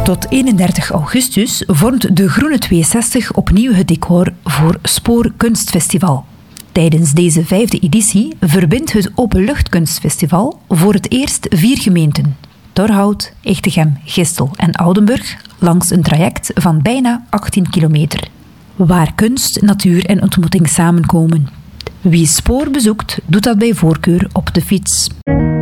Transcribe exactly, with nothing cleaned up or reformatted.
Tot eenendertig augustus vormt de Groene tweehonderdzestig opnieuw het decor voor Spoor Kunstfestival. Tijdens deze vijfde editie verbindt het Openluchtkunstfestival voor het eerst vier gemeenten: Torhout, Echtegem, Gistel en Oudenburg, langs een traject van bijna achttien kilometer. Waar kunst, natuur en ontmoeting samenkomen. Wie Spoor bezoekt, doet dat bij voorkeur op de fiets.